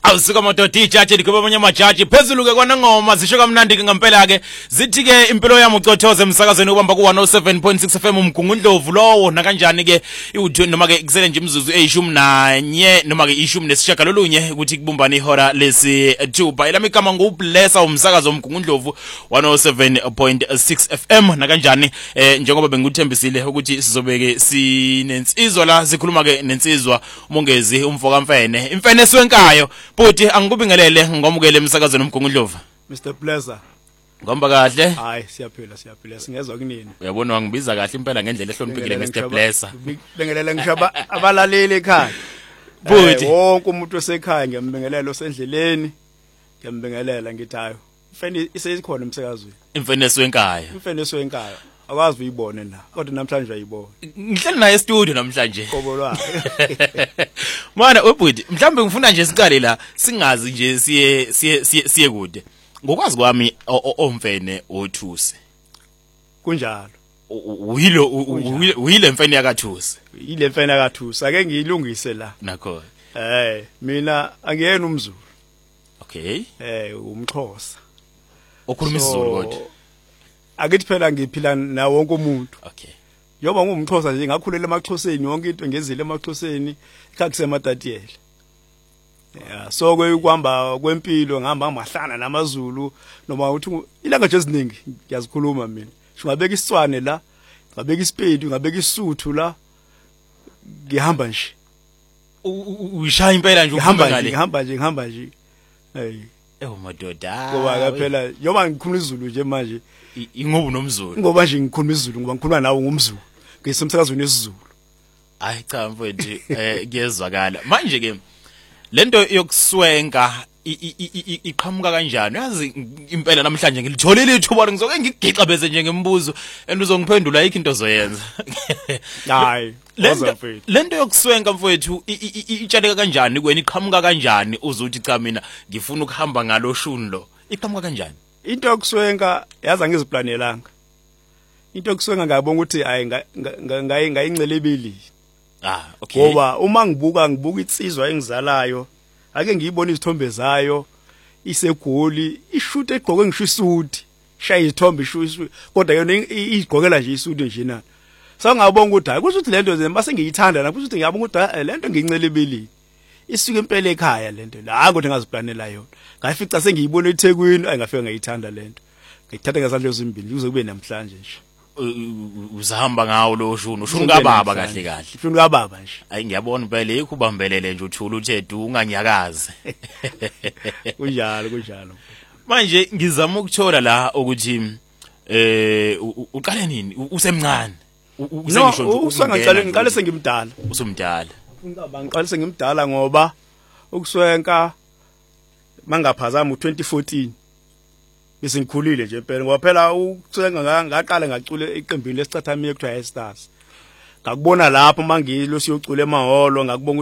Awusika madoda ijaji likhipha abanye amajaji phezulu ke kwana ngoma zisho kamnandi ke ngempela ke zithi ke impilo yami ucothoze emsakazweni ubamba ku 107.6 FM umgungundlovu lowo na kanjani ke iwuthi noma ke kusele nje imizuzu eyishumi nanye noma ke ishumi nesishagalolunye ukuthi kubumbana ihora lesi 2 bayilami igama ngublessa umsakazo umgungundlovu 107.6 FM na kanjani njengoba benguthembisile ukuthi sizobeke sinensizwa la sikhuluma ke nensizwa umongezi umfokamfene imfene eswenkayo Buti angikubingelele ngomukele emsakazweni umgungundlovu Mr Blesser ngomba kahle hayi siyaphila singezwe kunini uyabona wangibiza kahle impela ngendlela ehloniphekile Mr Blesser bengelele ngishaba abalaleli ekhaya Buti wonke umuntu osekhaya ngiyambingelela osendleleni ngiyambingelela ngithi hayo imfene iseyikhona emsakazweni imfene eswenkayo akwazi uyibone na kodwa namhlanje uyayibona ngihleli naye studio namhlanje kobolwa mana webuti mhlambe ngifuna nje siqale la singazi nje siye kude ngokwazi kwami omfene othusi kunjalo uyile mfene yakathusi ile mfene yakathusi ake ngiyilungise la nakho mina angiyena umZulu okay umXhosa okhuluma isiZulu kodwa akithi phela ngiphila na wonke umuntu okay yoba ngumXhosa nje ngakhulela emaXhoseni yonke into ngezile emaXhoseni ekhakisematatiyela so kwekuhamba kwempilo ngihamba ngamahlana namaZulu noma uthi ilanga nje eziningi ngiyazikhuluma mina ngabeka isitswane la ngabeka iSpedi ngabeka iSuthu la ngihamba nje uyishaya impela nje ukhamba ngale ngihamba nje madoda ngoba phela yoba ngikhuluma isiZulu nje manje ingoba nomZulu ngoba nje ngikhuluma isiZulu ngoba ngikhuluma nawe ngumZulu ngisemsakazweni wesiZulu hayi cha mfowethu kuyezwakala manje ke lento yokuswenka iqhamuka kanjani yazi impela namhlanje ngilitholile ithuba ngizoke ngigixa bese nje ngembuzo uzongiphendula ayikho into ozoyenza hayi lento yokuswenka mfowethu itshaleka kanjani kwena iqhamuka kanjani uzuthi cha mina ngifuna ukuhamba ngaloshuni lo iqhamuka kanjani into yokuswenka yaza ngiziplanelanga into yokuswenka ngiyabona ukuthi hayi ngayincelebeli okay ngoba uma ngibuka insizwa engizalayo ake ngiyibona izithombe zayo isegoli ishoot egqoke ngisho isuti shaya izithombe isho kodwa yona igqokela nje isuti nje na so ngiyabona ukuthi hayi kusho ukuthi lento nje mase ngiyithanda na kusho ukuthi ngiyabona ukuthi lento ngiyincelebeli isuke impela ekhaya lento la kodwa ngaziplanela yona ngayifica sengiyibona eThekwini ayingafika ngayithanda lento ngiyithatha ngesandla ezimbili kuze kube namhlanje nje uzahamba ngawo lo shunu kababa kahle shunu kababa nje ayi ngiyabona phela yikho ubambelele nje uthula uthe du unganyakaze kunjalo manje ngizama ukuthola la ukuthi uqale nini usemncane ngiqale sengimdala usumdala ngiqale sengimdala ngoba ukuswenka mangaphazama u2014 bese ngikhulile nje phela ngoba phela ukuswenka ngaqala ngacula iqembini lesicathamile ekuthiwa iStars ngakubona lapho mangilo siyocula emaholo ngakubona